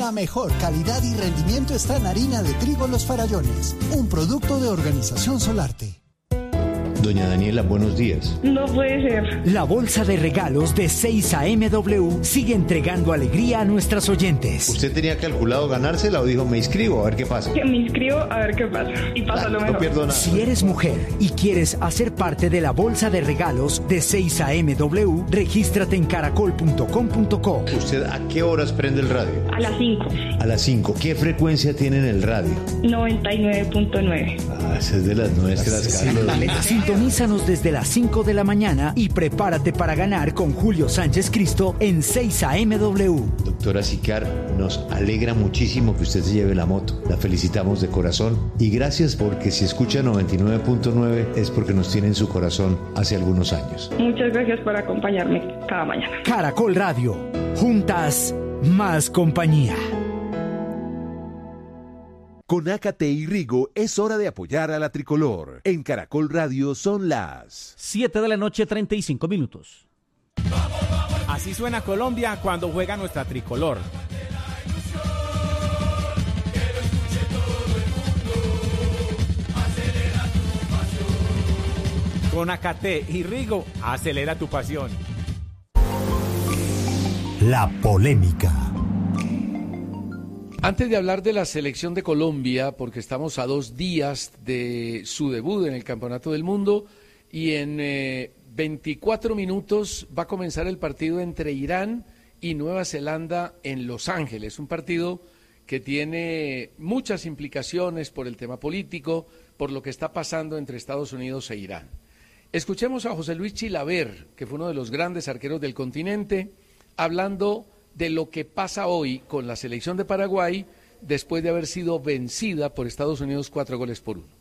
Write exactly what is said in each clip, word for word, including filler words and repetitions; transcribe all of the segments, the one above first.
La mejor calidad y rendimiento está en harina de trigo Los Farallones, un producto de Organización Solarte. Doña Daniela, buenos días. No puede ser. La bolsa de regalos de seis A M W sigue entregando alegría a nuestras oyentes. ¿Usted tenía calculado ganársela o dijo me inscribo a ver qué pasa? Que me inscribo a ver qué pasa. Y pasa ah, lo mejor. No pierdo nada. Si eres mujer y quieres hacer parte de la bolsa de regalos de seis A M W, regístrate en caracol punto com punto co. ¿Usted a qué horas prende el radio? A las cinco. A las cinco. ¿Qué frecuencia tiene en el radio? noventa y nueve punto nueve. Ah, esa es de las nuestras, Carlos. Sintonízanos desde las cinco de la mañana y prepárate para ganar con Julio Sánchez Cristo en seis A M W. Doctora Sicar, nos alegra muchísimo que usted se lleve la moto. La felicitamos de corazón y gracias porque si escucha noventa y nueve punto nueve es porque nos tiene en su corazón hace algunos años. Muchas gracias por acompañarme cada mañana. Caracol Radio. Juntas, más compañía. Con Ácate y Rigo es hora de apoyar a la tricolor. En Caracol Radio son las siete de la noche, treinta y cinco minutos. Así suena Colombia cuando juega nuestra tricolor. Con Ácate y Rigo, acelera tu pasión. La polémica. Antes de hablar de la selección de Colombia, porque estamos a dos días de su debut en el Campeonato del Mundo y en eh, veinticuatro minutos va a comenzar el partido entre Irán y Nueva Zelanda en Los Ángeles, un partido que tiene muchas implicaciones por el tema político, por lo que está pasando entre Estados Unidos e Irán. Escuchemos a José Luis Chilaver, que fue uno de los grandes arqueros del continente, hablando de lo que pasa hoy con la selección de Paraguay después de haber sido vencida por Estados Unidos cuatro goles por uno.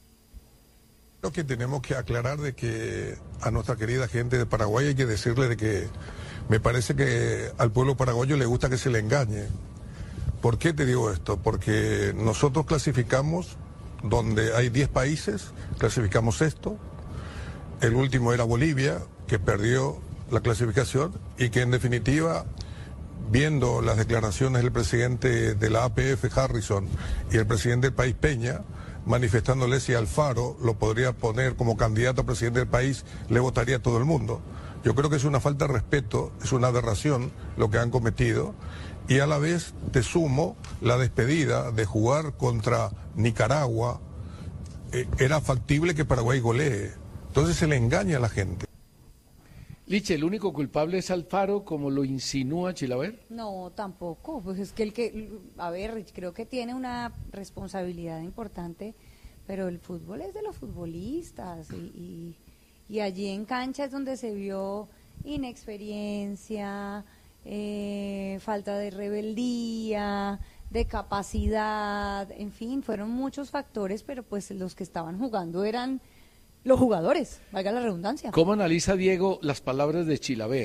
Creo que tenemos que aclarar de que a nuestra querida gente de Paraguay hay que decirle de que me parece que al pueblo paraguayo le gusta que se le engañe. ¿Por qué te digo esto? Porque nosotros clasificamos donde hay diez países, clasificamos esto. El último era Bolivia, que perdió la clasificación y que en definitiva, viendo las declaraciones del presidente de la A P F, Harrison, y el presidente del país, Peña, manifestándole si Alfaro lo podría poner como candidato a presidente del país, le votaría a todo el mundo. Yo creo que es una falta de respeto, es una aberración lo que han cometido, y a la vez te sumo la despedida de jugar contra Nicaragua. Eh, era factible que Paraguay golee, entonces se le engaña a la gente. Liche, ¿el único culpable es Alfaro, como lo insinúa Chilaver? No, tampoco. Pues es que el que, a ver, creo que tiene una responsabilidad importante, pero el fútbol es de los futbolistas y, y, y allí en cancha es donde se vio inexperiencia, eh, falta de rebeldía, de capacidad, en fin, fueron muchos factores, pero pues los que estaban jugando eran los jugadores, valga la redundancia. ¿Cómo analiza Diego las palabras de Chilaver?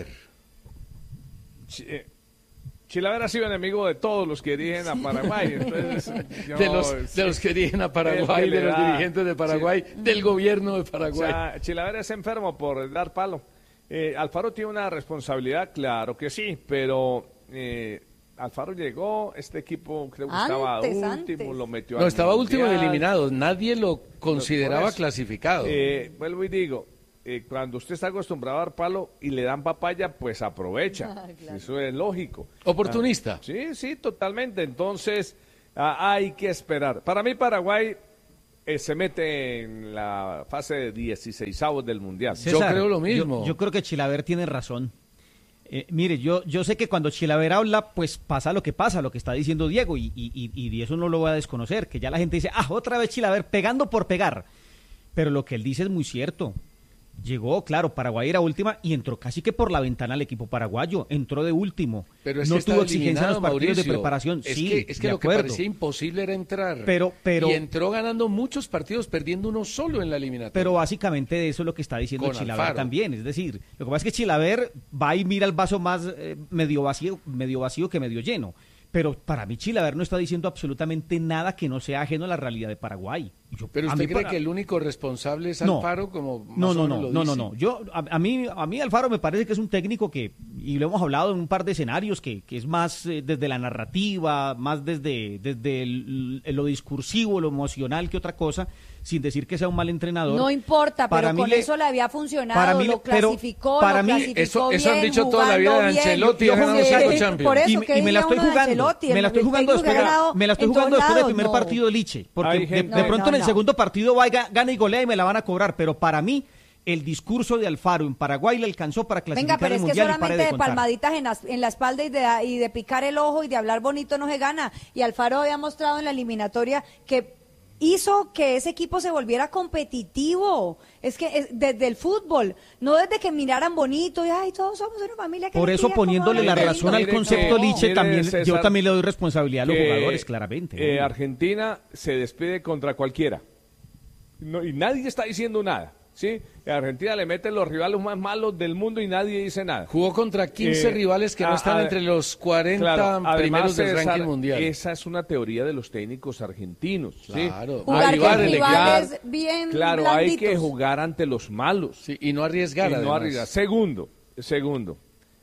Chilaver ha sido enemigo de todos los que dirigen a Paraguay. Entonces, yo, de, los, sí, de los que dirigen a Paraguay, de los da, dirigentes de Paraguay, sí, del gobierno de Paraguay. O sea, Chilaver es enfermo por dar palo. Eh, Alfaro tiene una responsabilidad, claro que sí, pero eh, Alfaro llegó, este equipo creo que antes, estaba último, antes. lo metió No, al estaba mundial. último y eliminado, nadie lo consideraba eso, clasificado. Eh, vuelvo y digo, eh, cuando usted está acostumbrado a dar palo y le dan papaya, pues aprovecha, ah, claro. Eso es lógico. ¿Oportunista? Ah, sí, sí, totalmente, entonces ah, hay que esperar. Para mí Paraguay eh, se mete en la fase de dieciseisavos del Mundial. César, yo creo lo mismo. Yo, yo creo que Chilaver tiene razón. Eh, mire, yo yo sé que cuando Chilaver habla, pues pasa lo que pasa, lo que está diciendo Diego, y, y, y, y eso no lo voy a desconocer, que ya la gente dice, ah, otra vez Chilaver pegando por pegar, pero lo que él dice es muy cierto. Llegó, claro, Paraguay era última y entró casi que por la ventana el equipo paraguayo, entró de último. Pero es no que tuvo exigencia en los partidos Mauricio, de preparación. Es sí, que, es que lo acuerdo. que parecía imposible era entrar. Pero, pero, y entró ganando muchos partidos, perdiendo uno solo en la eliminatoria. Pero básicamente eso es lo que está diciendo Con Chilaver Alfaro. También. Es decir, lo que pasa es que Chilaver va y mira el vaso más eh, medio vacío, medio vacío que medio lleno. Pero para mí Chilaver no está diciendo absolutamente nada que no sea ajeno a la realidad de Paraguay. Yo, ¿Pero usted cree para... que el único responsable es Alfaro? No, como no, no, no, no, no, no. Yo, a, a, mí, a mí Alfaro me parece que es un técnico que, y lo hemos hablado en un par de escenarios, que, que es más eh, desde la narrativa, más desde, desde el, lo discursivo, lo emocional que otra cosa, sin decir que sea un mal entrenador. No importa, para pero con le, eso le había funcionado, para mí, lo clasificó, para lo mí, clasificó eso, bien, eso han dicho toda la vida de Ancelotti, yo, ha ganado cinco Champions. Por eso, y, y me la estoy jugando, de me la estoy jugando después, me la estoy jugando después del primer no. partido de Liche, porque de, no, de pronto no, en el no. segundo partido vaya, gana y golea y me la van a cobrar, pero para mí el discurso de Alfaro en Paraguay le alcanzó para clasificar Venga, pero el es que mundial solamente y pare de, de contar. palmaditas en la, en la espalda y de, y de picar el ojo y de hablar bonito no se gana. Y Alfaro había mostrado en la eliminatoria que hizo que ese equipo se volviera competitivo. Es que es desde el fútbol, no desde que miraran bonito y ay, todos somos una familia que por eso poniéndole la razón al concepto Liche, también César, yo también le doy responsabilidad a los jugadores, claramente. Eh, Argentina se despide contra cualquiera. No, y nadie está diciendo nada. Sí, Argentina le mete los rivales más malos del mundo y nadie dice nada. Jugó contra quince eh, rivales que no están a, entre los cuarenta claro, primeros del César, ranking mundial. Esa es una teoría de los técnicos argentinos. Claro, ¿sí? Jugar hay, con rivales bien Claro, blanditos. hay que jugar ante los malos. Sí, y no arriesgar. Y no arriesgar. Segundo, segundo,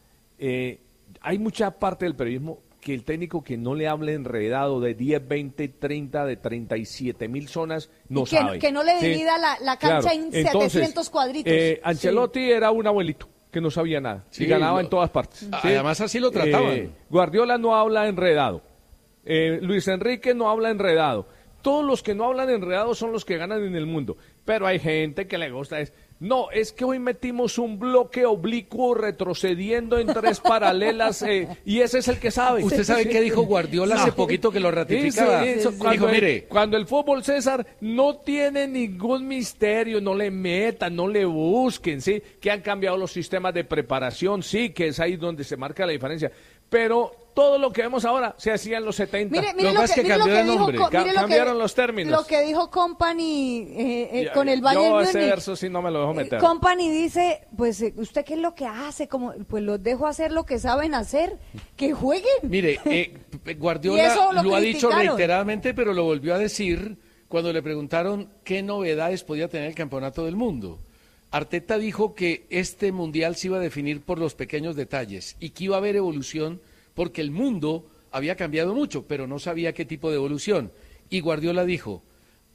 eh, hay mucha parte del periodismo que el técnico que no le hable enredado de diez, veinte, treinta, de treinta y siete mil zonas, no que, sabe. Que no le divida ¿sí? la, la cancha claro. en setecientos Entonces, cuadritos. Eh, Ancelotti sí. era un abuelito que no sabía nada sí, y ganaba lo, en todas partes. ¿sí? Además así lo trataban. Eh, Guardiola no habla enredado. Eh, Luis Enrique no habla enredado. Todos los que no hablan enredado son los que ganan en el mundo. Pero hay gente que le gusta es... No, es que hoy metimos un bloque oblicuo retrocediendo en tres paralelas eh, y ese es el que sabe. ¿Usted sabe qué dijo Guardiola no. hace poquito que lo ratificaba? Sí, sí, eso, cuando, dijo, el, mire, cuando el fútbol, César, no tiene ningún misterio, no le metan, no le busquen, sí, que han cambiado los sistemas de preparación, sí, que es ahí donde se marca la diferencia. Pero todo lo que vemos ahora se hacía en los setenta. Mire, mire lo que, que, que cambió lo que de nombre, dijo, Ca- mire cambiaron lo que, los términos. Lo que dijo Company eh, eh, ya, con el Bayern yo Múnich. ese verso sí no me lo dejo meter. Company dice, pues, ¿usted qué es lo que hace? Como, pues los dejo hacer lo que saben hacer, que jueguen. Mire, eh, Guardiola lo, lo ha dicho reiteradamente, pero lo volvió a decir cuando le preguntaron qué novedades podía tener el Campeonato del Mundo. Arteta dijo que este Mundial se iba a definir por los pequeños detalles y que iba a haber evolución porque el mundo había cambiado mucho, pero no sabía qué tipo de evolución. Y Guardiola dijo,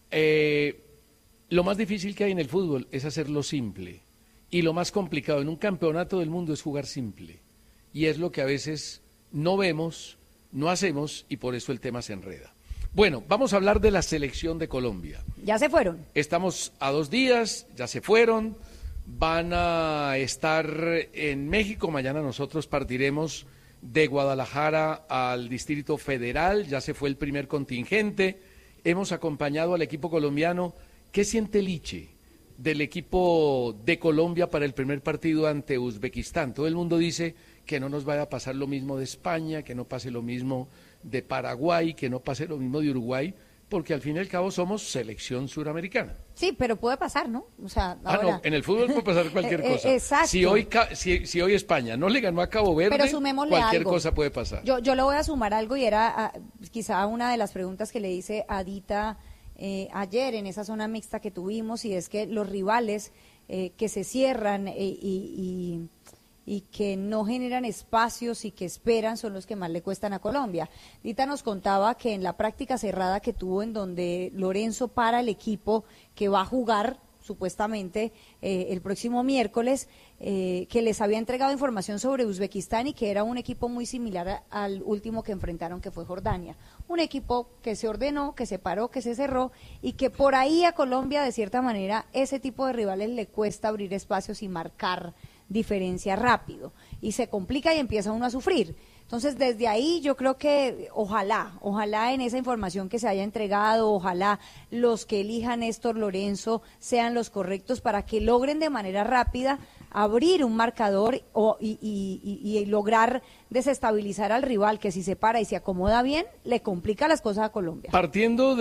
eh, lo más difícil que hay en el fútbol es hacerlo simple. Y lo más complicado en un campeonato del mundo es jugar simple. Y es lo que a veces no vemos, no hacemos, y por eso el tema se enreda. Bueno, vamos a hablar de la selección de Colombia. Ya se fueron. Estamos a dos días, ya se fueron, van a estar en México, mañana nosotros partiremos de Guadalajara al Distrito Federal, ya se fue el primer contingente, hemos acompañado al equipo colombiano. ¿Qué siente Liche del equipo de Colombia para el primer partido ante Uzbekistán? Todo el mundo dice que no nos vaya a pasar lo mismo de España, que no pase lo mismo de Paraguay, que no pase lo mismo de Uruguay, porque al fin y al cabo somos selección suramericana. Sí, pero puede pasar, ¿no? O sea, ah, ahora... no, en el fútbol puede pasar cualquier eh, cosa. Exacto. Si hoy, si, si hoy España no le ganó a Cabo Verde, cualquier algo. cosa puede pasar. Yo, yo le voy a sumar algo y era uh, quizá una de las preguntas que le hice a Dita eh, ayer en esa zona mixta que tuvimos, y es que los rivales eh, que se cierran eh, y... y y que no generan espacios y que esperan son los que más le cuestan a Colombia. Dita nos contaba que en la práctica cerrada que tuvo, en donde Lorenzo para el equipo que va a jugar supuestamente eh, el próximo miércoles, eh, que les había entregado información sobre Uzbekistán y que era un equipo muy similar a, al último que enfrentaron, que fue Jordania. Un equipo que se ordenó, que se paró, que se cerró, y que por ahí a Colombia, de cierta manera, ese tipo de rivales le cuesta abrir espacios y marcar diferencia rápido, y se complica y empieza uno a sufrir. Entonces, desde ahí yo creo que ojalá, ojalá en esa información que se haya entregado, ojalá los que elijan Néstor Lorenzo sean los correctos para que logren de manera rápida abrir un marcador o, y, y, y, y lograr desestabilizar al rival, que si se para y se acomoda bien, le complica las cosas a Colombia. Partiendo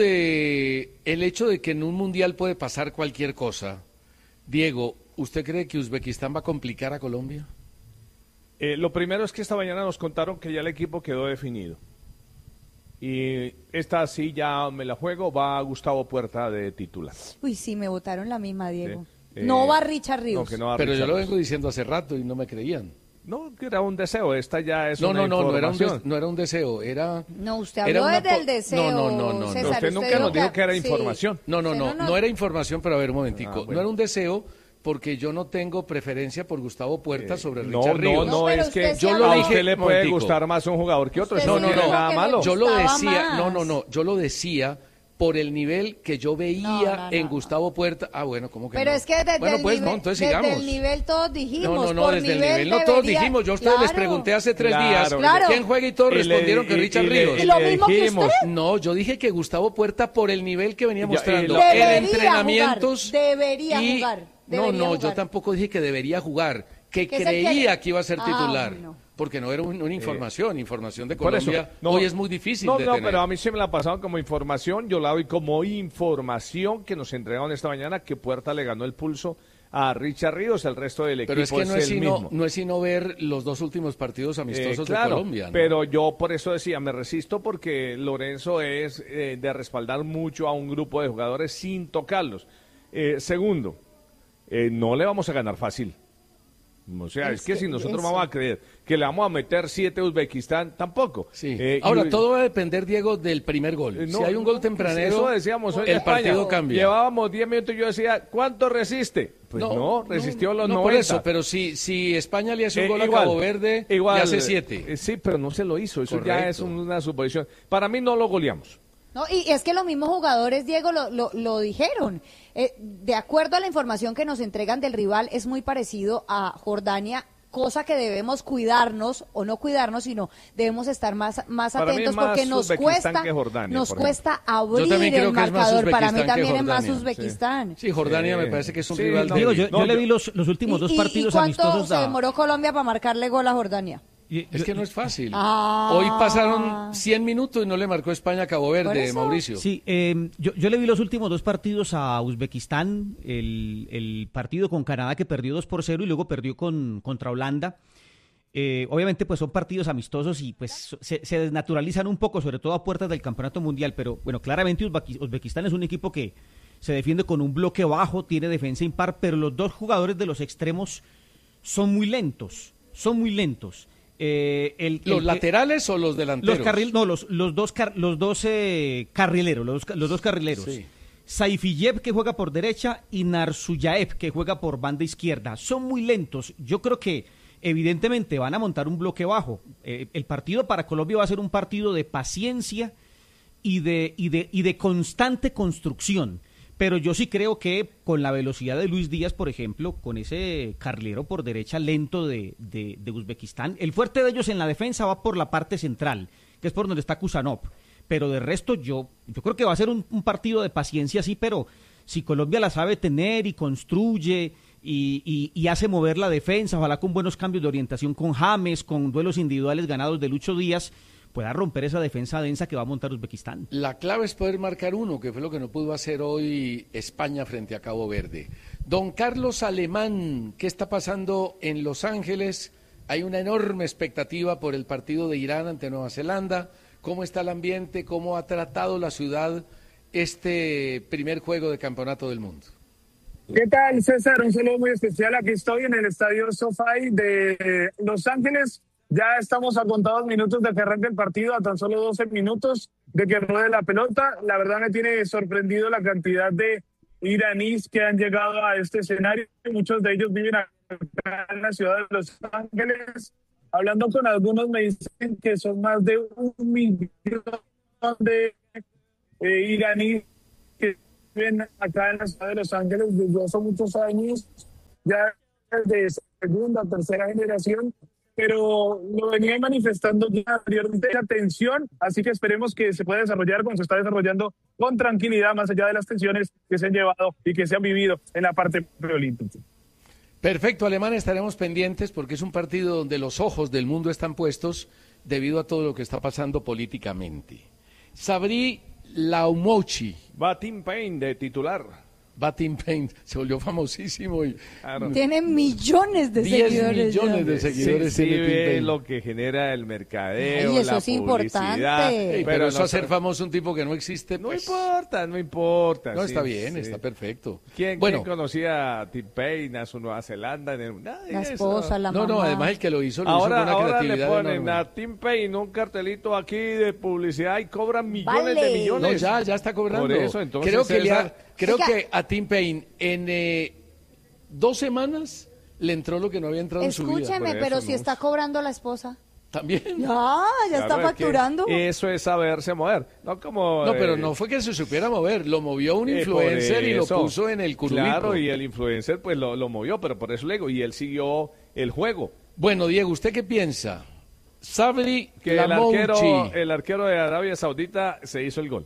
de el hecho de que en un mundial puede pasar cualquier cosa, Diego, ¿usted cree que Uzbekistán va a complicar a Colombia? Eh, lo primero es que esta mañana nos contaron que ya el equipo quedó definido. Y esta sí ya me la juego, va Gustavo Puerta de titular. Uy, sí, me votaron la misma, Diego. Sí. No Eh, va Richard Ríos. no, que no va Pero Richard yo lo Ríos. vengo diciendo hace rato y no me creían. No, que era un deseo, esta ya es No, una no, no, no era, un información. des- no era un deseo, era... No, usted era habló una desde el po- deseo, No, no, no, no. César, no. Usted nunca nos dijo que era información. No, no, Usted no, no nos- no era información, pero a ver, un momentico. Ah, bueno. No era un deseo porque yo no tengo preferencia por Gustavo Puerta sobre No, Richard no, Ríos. no, pero es usted que sí yo habló- lo a dije, usted le puede momentico. gustar más un jugador que otro, Usted eso No, no no, tiene no. nada que le malo. Yo lo gustaba decía, más. no, no, no, yo lo decía por el nivel que yo veía No, no, no, en no. Gustavo Puerta. Ah, bueno, ¿cómo que Pero no? es que desde Bueno, el pues nivel, no, entonces desde sigamos. el nivel todos dijimos. No, no, no, por desde el nivel nivel. No todos debería- dijimos. Yo a ustedes les Claro. pregunté hace tres Claro. días Claro. quién juega y todos Y le- respondieron que y- Richard y le- Ríos. ¿Y lo le mismo que dijimos, usted? No, yo dije que Gustavo Puerta por el nivel que venía Ya, y mostrando lo- en Debería entrenamientos. jugar, debería y- jugar, No, debería no, yo jugar. tampoco dije que debería jugar, que Que se creía quiere- que iba a ser Ah, titular. bueno. Porque no era un- una información, información de Por eso, Colombia. no, hoy es muy difícil no, de no, tener. pero a mí se me la ha pasado como información, yo la doy como información que nos entregaron esta mañana que Puerta le ganó el pulso a Richard Ríos, el resto del equipo Pero es que no es, el sino, mismo. no es sino ver los dos últimos partidos Eh, amistosos claro, de Colombia. ¿no? pero yo por eso decía, me resisto porque Lorenzo es eh, de respaldar mucho a un grupo de jugadores sin tocarlos. Eh, segundo, eh, no le vamos a ganar fácil. O sea, es, Es que, que si nosotros eso- vamos a creer que le vamos a meter siete a Uzbekistán, tampoco. Sí. Eh, Ahora, y- todo va a depender, Diego, del primer gol. Eh, no, si hay un gol no, tempranero, eso decíamos hoy en el España. partido cambia. Llevábamos diez minutos y yo decía, ¿cuánto resiste? Pues no, resistió los no noventa. por eso, pero si, si España le hace un Eh, gol igual, a Cabo Verde, igual, le hace siete. eh, sí, pero no se lo hizo, eso ya Correcto. es una suposición. Para mí no lo goleamos. No, y es que los mismos jugadores, Diego, lo, lo, lo dijeron. Eh, de acuerdo a la información que nos entregan del rival, es muy parecido a Jordania, cosa que debemos cuidarnos, o no cuidarnos, sino debemos estar más, más Para mí atentos más porque nos Uzbekistán cuesta, que Jordania, nos por cuesta Yo abrir también creo el que es más marcador. Para mí Uzbekistán que también es más Jordania, Uzbekistán. Sí, Jordania Sí. me parece que es un Sí, rival no, Digo, débil. yo, No, yo le yo- vi los, los últimos ¿Y, dos y- partidos y cuánto amistosos. se a- demoró Colombia para marcarle gol a Jordania? y- Es yo- que no es fácil. Ah. Hoy pasaron cien minutos y no le marcó España a Cabo ¿Por Verde, eso? Mauricio. Sí, eh, yo, yo le vi los últimos dos partidos a Uzbekistán, el, el partido con Canadá que perdió dos por cero y luego perdió con, contra Holanda. Eh, obviamente pues son partidos amistosos y pues se, se desnaturalizan un poco, sobre todo a puertas del campeonato mundial, pero bueno, claramente Uzbeki- Uzbekistán es un equipo que se defiende con un bloque bajo, tiene defensa impar, pero los dos jugadores de los extremos son muy lentos, son muy lentos. Eh, el- ¿Los el- laterales o los delanteros? los carril, no, los, los dos, car- los dos eh, carrileros, los, dos- los dos carrileros. Sí. Saifiyev, que juega por derecha, y Narsuyaev, que juega por banda izquierda. Son muy lentos. Yo creo que evidentemente van a montar un bloque bajo. Eh, el partido para Colombia va a ser un partido de paciencia y de, y de, y de constante construcción. Pero yo sí creo que con la velocidad de Luis Díaz, por ejemplo, con ese carrilero por derecha lento de, de, de Uzbekistán, el fuerte de ellos en la defensa va por la parte central, que es por donde está Kusanov. Pero de resto yo, yo creo que va a ser un, un partido de paciencia, sí, pero si Colombia la sabe tener y construye y, y, y hace mover la defensa, ojalá con buenos cambios de orientación con James, con duelos individuales ganados de Lucho Díaz, pueda romper esa defensa densa que va a montar Uzbekistán. La clave es poder marcar uno, que fue lo que no pudo hacer hoy España frente a Cabo Verde. Don Carlos Alemán, ¿qué está pasando en Los Ángeles? Hay una enorme expectativa por el partido de Irán ante Nueva Zelanda. ¿Cómo está el ambiente? ¿Cómo ha tratado la ciudad este primer juego de Campeonato del Mundo? ¿Qué tal, César? Un saludo muy especial. Aquí estoy en el estadio SoFi de Los Ángeles. Ya estamos a contados minutos de que arranque el partido, a tan solo doce minutos de que ruede la pelota. La verdad me tiene sorprendido la cantidad de iraníes que han llegado a este escenario. Muchos de ellos viven acá en la ciudad de Los Ángeles. Hablando con algunos me dicen que son más de un millón de eh, iraníes que viven acá en la ciudad de Los Ángeles desde hace muchos años, ya de segunda, tercera generación, pero lo venía manifestando ya anteriormente la tensión, así que esperemos que se pueda desarrollar como se está desarrollando con tranquilidad, más allá de las tensiones que se han llevado y que se han vivido en la parte preolímpica. Perfecto, Alemán, estaremos pendientes porque es un partido donde los ojos del mundo están puestos debido a todo lo que está pasando políticamente. Sabri Laumouchi. Va Tim Payne de titular. va Tim Payne, se volvió famosísimo. Y, Claro. Tiene millones de diez seguidores. millones ya. de seguidores Sí, sí tiene Tim ve Payne. lo que genera el mercadeo, Ay, eso la es publicidad. importante. Ey, pero, eso no- hacer famoso un tipo que no existe, No pues, importa, no importa. no sí, está bien, sí. está perfecto. ¿Quién, Bueno, quién conocía a Tim Payne, a su Nueva Zelanda? En el... Nadie, La eso. esposa, la no, mamá. no, además el que lo hizo lo Ahora, hizo con una ahora le creatividad ponen enorme. a Tim Payne un cartelito aquí de publicidad y cobran millones Vale. de millones. No, ya, ya está cobrando. Por eso, entonces, creo que, le esa- ha- creo Oiga. que a Tim Payne en eh, dos semanas le entró lo que no había entrado en su vida. Escúcheme, por pero eso, si ¿no? está cobrando la esposa. También. Ya, ya está Claro, es que facturando. Eso es saberse mover. No como. No, pero eh, no fue que se supiera mover, lo movió un eh, influencer por y lo eso. puso en el currículum. Claro, y el influencer pues lo, lo movió, pero por eso le digo, y él siguió el juego. Bueno, Diego, ¿usted qué piensa? Sabri Que el Lamouchi, arquero, el arquero de Arabia Saudita se hizo el gol.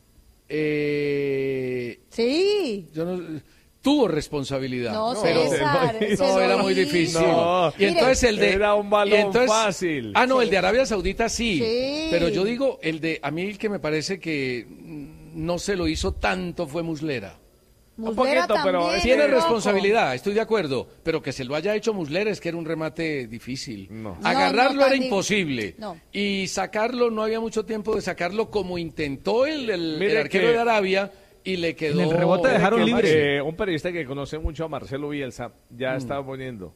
eh, Sí. yo no- tuvo responsabilidad. No, pero César, no, se lo era muy hizo. difícil. No. y entonces el de Era un balón y entonces- fácil. Ah, no, el de Arabia Saudita sí, Sí. Pero yo digo, el de a mí el que me parece que mm, no se lo hizo tanto fue Muslera. Muslera poquito, pero también, Tiene un poco. responsabilidad, estoy de acuerdo, pero que se lo haya hecho Muslera es que era un remate difícil. No. Agarrarlo No, no, era tan di- imposible. No. Y sacarlo, no había mucho tiempo de sacarlo como intentó el, el- Mire el arquero que- de Arabia y le quedó... En el rebote dejaron Que, libre. eh, un periodista que conoce mucho a Marcelo Bielsa ya Mm. estaba poniendo.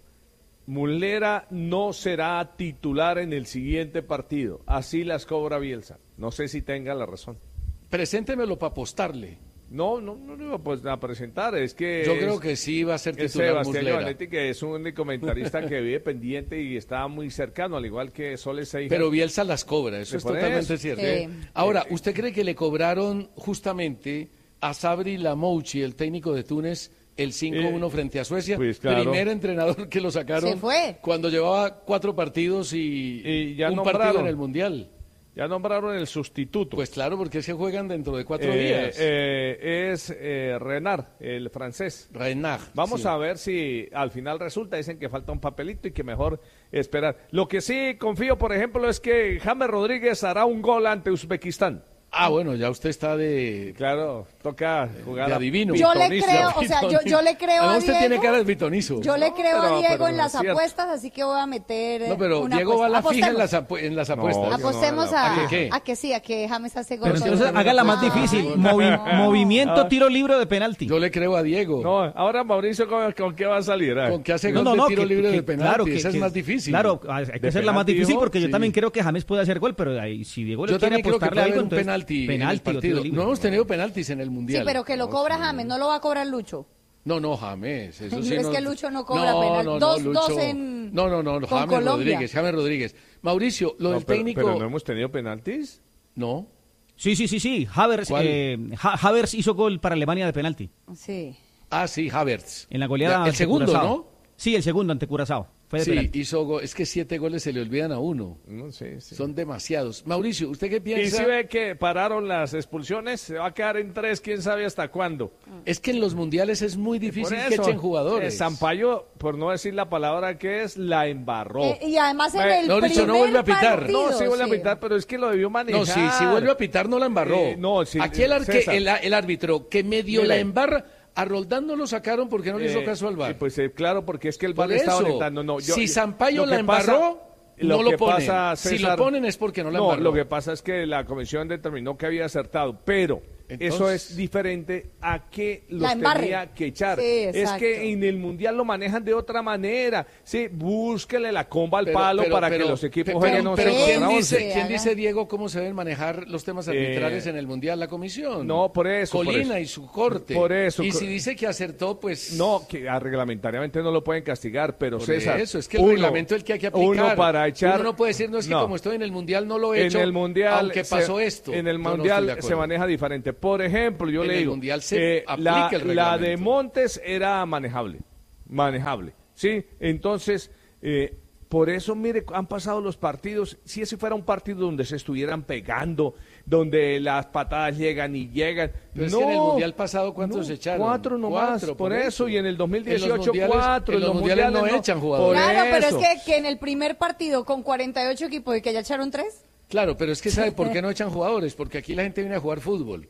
Muslera no será titular en el siguiente partido. Así las cobra Bielsa. No sé si tenga la razón. Preséntemelo para apostarle. No, no, no lo iba pues, a presentar. Es que Yo es- creo que sí va a ser es titular Sebastián Muslera. Giovanetti, que es un comentarista que vive pendiente y está muy cercano, al igual que Soles Seijas. Pero Bielsa las cobra, eso Sí, es por totalmente eso. cierto. Sí. Ahora, ¿usted cree que le cobraron justamente a Sabri Lamouchi, el técnico de Túnez, el cinco uno Eh, frente a Suecia? pues, claro. Primer entrenador que lo sacaron Se fue. cuando llevaba cuatro partidos y, Y ya un nombraron. partido en el Mundial. Ya nombraron el sustituto. Pues claro, porque es que juegan dentro de cuatro Eh, días. eh, es eh, Renard, el francés. Renard. Vamos sí. a ver si al final resulta. Dicen que falta un papelito y que mejor esperar. Lo que sí confío, por ejemplo, es que James Rodríguez hará un gol ante Uzbekistán. Ah, bueno, ya usted está de... Claro, toca jugar de a adivino. Yo le pitonizo. creo, o sea, yo, yo le creo Además, a usted Diego. tiene cara de pitonizo. Yo le No, creo pero- a Diego pero en no las es cierto. apuestas, así que voy a meter. eh, No, pero una Diego va a la apuesta. fija en las, Apostemos. apu- en las No, apuestas. yo no Apostemos voy a a, la- ¿A qué? a que sí, a que James hace gol. Pero con entonces el- hágala más Ay, difícil. no. Movi- movimiento, Ah. tiro libre de penalti. Yo le creo a Diego. No, ahora Mauricio, ¿con, con qué va a salir? Ah. Con que hace No, gol no, de no, tiro que- libre que- de penalti, claro, que- esa es que- más difícil. Claro, hay que ¿De hacerla más penalti, difícil dijo? porque yo Sí. también creo que James puede hacer gol, pero ahí, si Diego le Yo quiere también creo que apostarle puede haber algo, un entonces penalti, en el penalti o tiro partido. libre. No hemos tenido penaltis en el Mundial. Sí, pero que lo cobra James, no lo va a cobrar Lucho. No, no, James. Eso sí Es no... que Lucho no cobra no, penal. No, no, Dos- Lucho... dos en- No, no, no, con James Colombia. Rodríguez, James Rodríguez. Mauricio, lo No, del pero, técnico... pero no hemos tenido penaltis. No. Sí, sí, sí, sí. Havertz, ¿Cuál? eh, Ha- Havertz hizo gol para Alemania de penalti. Sí. Ah, sí, Havertz. En la goleada Ya, el ante segundo, Curazao. ¿no? Sí, el segundo ante Curazao. Fue de Sí, penalti. hizo go- es que siete goles se le olvidan a uno. No sé, sí. Son demasiados. Mauricio, ¿usted qué Y piensa? si ve que pararon las expulsiones, se va a quedar en tres, quién sabe hasta cuándo. Es que en los mundiales es muy difícil Por que eso, echen jugadores. eh, Sampaio, por no decir la palabra que es, la embarró. Eh, y además en Eh, el no, Richo, primer no vuelve a pitar. partido, no, sí vuelve sí. a pitar, pero es que lo debió manejar. No, sí, si vuelve a pitar no la embarró. Eh, no, sí, Aquí el, arque- César. el, el árbitro que medio Mire. la embarra, a Roldán no lo sacaron porque no le hizo Eh, caso al V A R. sí, pues eh, claro, porque es que el Por V A R estaba eso, orientando. No, yo- si yo- Sampaio lo la que pasa- embarró, no lo que ponen. pasa, Si César- lo ponen es porque no la No, embarró. lo que pasa es que la comisión determinó que había acertado, pero Entonces- eso es diferente a que los La embarre. tenía que echar. Sí, es exacto. que en el Mundial lo manejan de otra manera. Sí, búsquele la comba al Pero- palo pero- para pero- que los equipos pero- jueguen pero, once pero ¿quién contra dice, once. ¿quién Haga. dice, Diego, cómo se deben manejar los temas arbitrales Eh, en el Mundial? La comisión. no, por eso, por Colina eso. y su corte. Por eso, Y co- si dice que acertó, pues... No, que ah, reglamentariamente no lo pueden castigar, pero Por César. eso, es que el uno- reglamento es el que hay que aplicar. Uno para echar. Uno no puede decir, no, es que No. como estoy en el Mundial no lo he En hecho, el mundial aunque se- pasó esto. En el Yo no estoy mundial de se acuerdo. maneja diferente. Por ejemplo, yo En le el digo, mundial se eh, aplica la, el la de reglamento. Montes era manejable, manejable, sí. Entonces, eh, por eso, mire, han pasado los partidos. Si ese fuera un partido donde se estuvieran pegando, donde las patadas llegan y llegan. Pero es no, que en el mundial pasado, ¿cuántos no, se echaron? Cuatro nomás, Cuatro, por, por eso. eso. Y en el dos mil En los dieciocho, mundiales- cuatro. en los mundiales no echan jugadores. Por Claro, pero es eso. que, que en el primer partido con cuarenta y ocho equipos y que ya echaron tres. Claro, pero es que ¿sabe por qué no echan jugadores? Porque aquí la gente viene a jugar fútbol.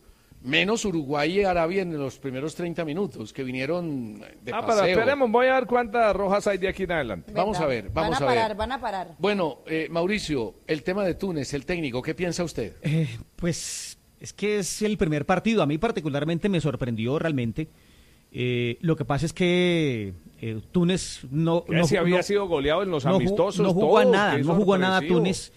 Menos Uruguay y Arabia en los primeros treinta minutos, que vinieron de ah, paseo. pero esperemos, voy a ver cuántas rojas hay de aquí en adelante. Venga, Vamos a ver, vamos van a, a parar, ver. Van a parar, Bueno, eh, Mauricio, el tema de Túnez, el técnico, ¿qué piensa usted? Eh, pues es que es el primer partido. A mí particularmente me sorprendió realmente. Eh, lo que pasa es que eh, Túnez no, Que no, si había no- sido goleado en los no ju- amistosos. no jugó a todo, nada, qué no jugó a nada sorpresivo. Túnez.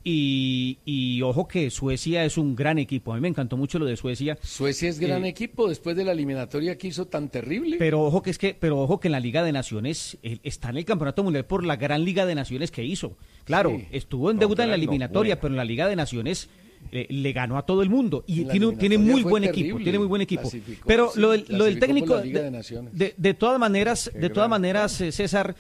Y, y ojo que Suecia es un gran equipo. A mí me encantó mucho lo de Suecia. Suecia es gran Eh, equipo después de la eliminatoria que hizo tan terrible. Pero ojo que es que, pero ojo que en la Liga de Naciones eh, está en el Campeonato Mundial por la gran Liga de Naciones que hizo. Claro, Sí. estuvo en No, deuda en la gran, no, eliminatoria, buena. pero en la Liga de Naciones eh, le ganó a todo el mundo y En la tiene, tiene eliminatoria muy fue buen terrible. equipo, tiene muy buen equipo. Clasificó, Pero sí, lo del, lo del clasificó por técnico, la Liga de, de Naciones. de- de todas maneras, Qué de todas gran maneras, eh, César,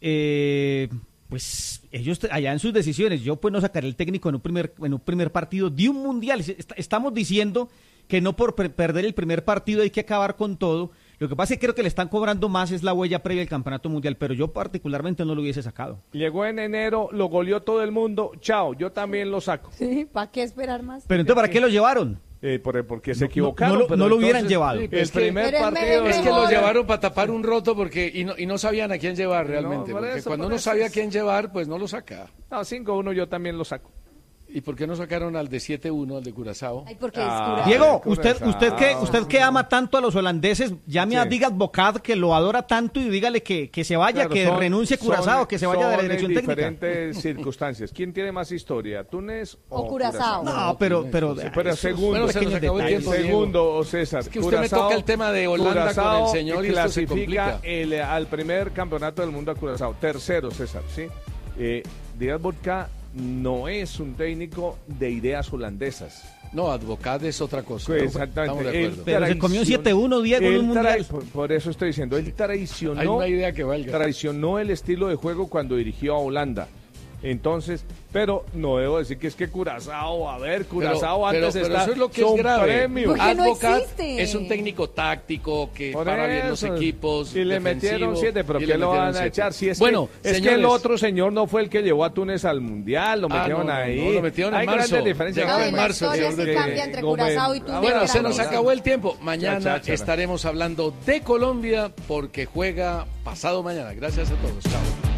eh, pues ellos te- allá en sus decisiones, yo pues no sacaré el técnico en un primer, en un primer partido de un mundial. Est- Estamos diciendo que no por per- perder el primer partido hay que acabar con todo. Lo que pasa es que creo que le están cobrando más es la huella previa al campeonato mundial, pero yo particularmente no lo hubiese sacado. Llegó en enero, lo goleó todo el mundo. Chao, yo también lo saco. Sí, ¿para qué esperar más? Pero entonces, ¿para qué lo llevaron? Eh, por- porque se No, equivocaron. no lo- pero no lo hubieran entonces, llevado. El Es que- primer Pero es partido. me- Es que lo Mejor. llevaron para tapar un roto porque y no, y no sabían a quién llevar realmente. No, por porque eso, cuando por uno eso sabe a es- quién llevar, pues no lo saca. No, cinco uno yo también lo saco. ¿Y por qué no sacaron al de siete uno, al de Curazao? Ay, porque Ah, es Curazao. Diego, Ay, usted, Curazao. usted que, usted que ama tanto a los holandeses, llame a Sí. Digas Bocad, que lo adora tanto, y dígale que, que se vaya, Claro, que son- renuncie Curazao, son- que se vaya de la son dirección en técnica. diferentes circunstancias. ¿Quién tiene más historia, Túnez o, O Curazao. No, pero, pero, Sí, pero segundo, Bueno, se nos acabó el detalles. tiempo, Diego. segundo, César. Es que usted me Curazao- toca el tema de Holanda con el Curazao señor y esto se clasifica complica. el, al primer campeonato del mundo a Curazao. Tercero, César, ¿sí? Eh, Díaz Vodka no es un técnico de ideas holandesas. No, Advocat es otra cosa. Pues, Estamos exactamente. de Él acuerdo. Pero se comió un siete uno, Diego, en Él un tra- mundial. Por, por eso estoy diciendo, él traicionó, Hay una idea que valga. traicionó el estilo de juego cuando dirigió a Holanda. Entonces, pero no debo decir que es que Curazao, a ver, Curazao pero, antes pero está eso es lo que es son grave. premios. Porque no Advocat existe. es un técnico táctico que Por para bien los eso. equipos. Y le metieron defensivo, siete, pero y ¿qué le lo metieron van a siete. echar? Si es, bueno, que, es que señores, el otro señor no fue el que llevó a Túnez al Mundial, lo Ah, metieron no, no, ahí. no, lo metieron en Hay marzo. grandes diferencias. Llegó No, en y la marzo, historia señor sí de- cambia entre Gómez. Curazao y Túnez. Ah, Bueno, se grande. nos acabó el tiempo. Mañana Cháchara. estaremos hablando de Colombia porque juega pasado mañana. Gracias a todos. Chao.